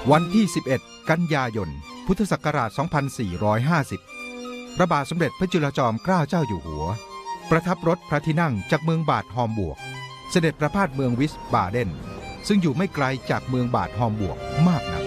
วันที่ 11 กันยายน พุทธศักราช 2450 พระบาทสมเด็จพระจุลจอมเกล้าเจ้าอยู่หัวประทับรถพระที่นั่งจากเมืองบาดฮอมบวกเสด็จประพาสเมืองวิสบาเดนซึ่งอยู่ไม่ไกลจากเมืองบาดฮอมบวกมากนัก